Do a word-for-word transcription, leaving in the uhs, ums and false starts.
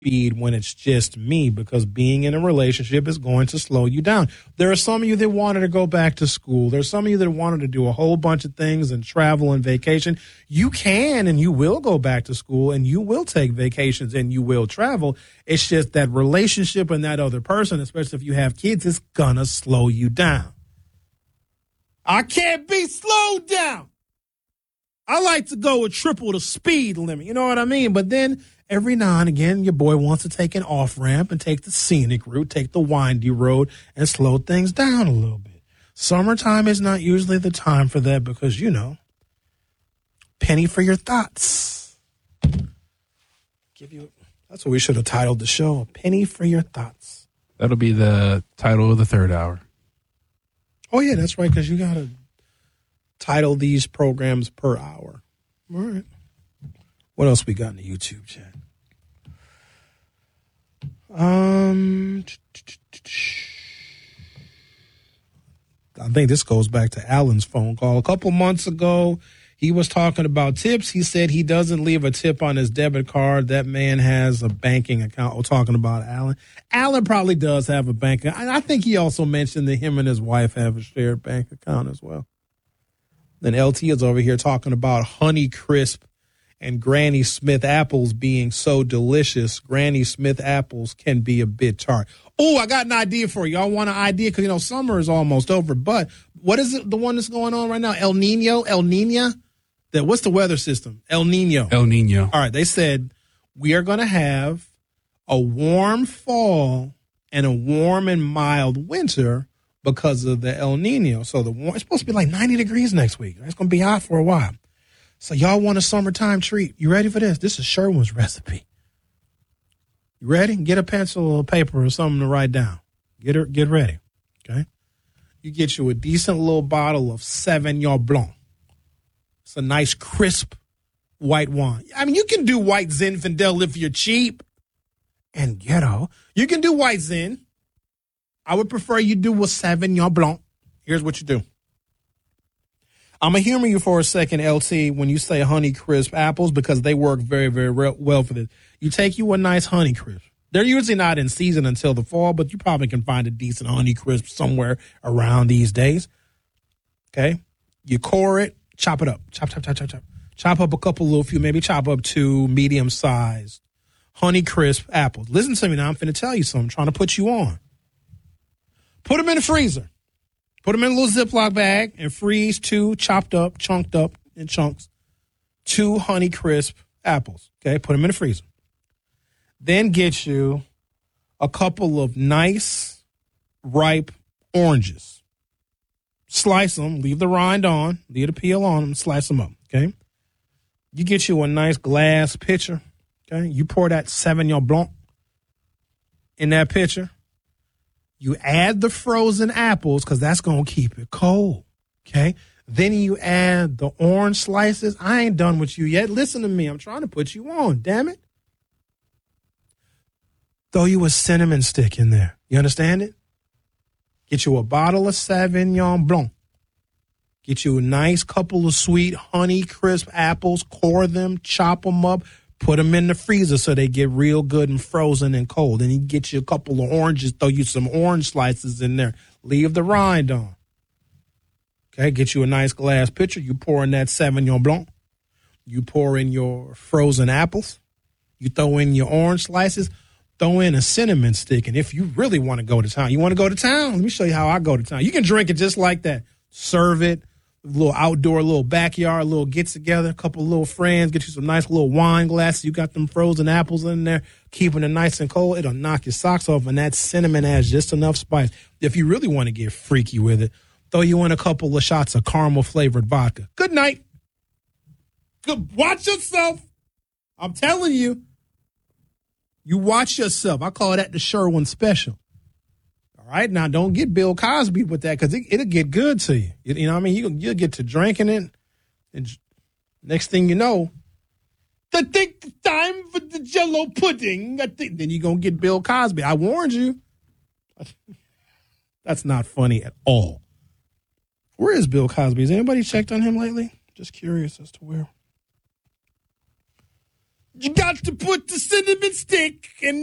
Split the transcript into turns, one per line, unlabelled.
speed when it's just me, because being in a relationship is going to slow you down. There are some of you that wanted to go back to school. There's some of you that wanted to do a whole bunch of things and travel and vacation. You can and you will go back to school and you will take vacations and you will travel. It's just that relationship and that other person, especially if you have kids, is going to slow you down. I can't be slowed down. I like to go with triple the speed limit. You know what I mean? But then every now and again, your boy wants to take an off ramp and take the scenic route, take the windy road, and slow things down a little bit. Summertime is not usually the time for that because, you know, penny for your thoughts. Give you. That's what we should have titled the show, A Penny for Your Thoughts.
That'll be the title of the third hour.
Oh, yeah, that's right, because you got to title these programs per hour. All right. What else we got in the YouTube chat? Um, I think this goes back to Alan's phone call. A couple months ago, he was talking about tips. He said he doesn't leave a tip on his debit card. That man has a banking account. We're talking about Alan. Alan probably does have a bank account. I think he also mentioned that him and his wife have a shared bank account as well. Then L T is over here talking about Honey Crisp and Granny Smith apples being so delicious. Granny Smith apples can be a bit tart. Oh, I got an idea for you. Y'all want an idea? Because, you know, summer is almost over. But what is it, the one that's going on right now? El Nino? El Nina? That, what's the weather system? El Nino.
El Nino.
All right. They said we are going to have a warm fall and a warm and mild winter because of the El Nino. So the warm, it's supposed to be like ninety degrees next week. It's going to be hot for a while. So y'all want a summertime treat. You ready for this? This is Sherwin's recipe. You ready? Get a pencil or paper or something to write down. Get it, get ready. Okay? You get you a decent little bottle of Sauvignon Blanc. It's a nice, crisp white wine. I mean, you can do white Zinfandel if you're cheap and ghetto. You can do white Zin. I would prefer you do a Sauvignon Blanc. Here's what you do. I'm going to humor you for a second, L T, when you say Honey Crisp apples, because they work very, very re- well for this. You take you a nice Honey Crisp. They're usually not in season until the fall, but you probably can find a decent Honey Crisp somewhere around these days. Okay? You core it, chop it up. Chop, chop, chop, chop, chop. Chop up a couple little few, maybe chop up two medium-sized Honey Crisp apples. Listen to me now. I'm finna tell you something. I'm trying to put you on. Put them in the freezer. Put them in a little Ziploc bag and freeze two chopped up, chunked up in chunks, two Honey Crisp apples. Okay, put them in the freezer. Then get you a couple of nice, ripe oranges. Slice them, leave the rind on, leave the peel on them, slice them up, okay? You get you a nice glass pitcher, okay? You pour that Sauvignon Blanc in that pitcher. You add the frozen apples because that's going to keep it cold, okay? Then you add the orange slices. I ain't done with you yet. Listen to me. I'm trying to put you on, damn it. Throw you a cinnamon stick in there. You understand it? Get you a bottle of Sauvignon Blanc. Get you a nice couple of sweet Honey Crisp apples. Core them, chop them up. Put them in the freezer so they get real good and frozen and cold. And you get you a couple of oranges, throw you some orange slices in there. Leave the rind on. Okay, get you a nice glass pitcher. You pour in that Sauvignon Blanc. You pour in your frozen apples. You throw in your orange slices. Throw in a cinnamon stick. And if you really want to go to town, you want to go to town? Let me show you how I go to town. You can drink it just like that. Serve it. A little outdoor, a little backyard, a little get-together, a couple of little friends, get you some nice little wine glasses. You got them frozen apples in there, keeping it nice and cold. It'll knock your socks off, and that cinnamon has just enough spice. If you really want to get freaky with it, throw you in a couple of shots of caramel-flavored vodka. Good night. Good. Watch yourself. I'm telling you. You watch yourself. I call that the Sherwin special. All right, now don't get Bill Cosby with that because it, it'll get good to you. You, you know what I mean? You, you'll get to drinking it, and next thing you know, I think the time for the Jello pudding. I think, then you're going to get Bill Cosby. I warned you. That's not funny at all. Where is Bill Cosby? Has anybody checked on him lately? Just curious as to where. You got to put the cinnamon stick in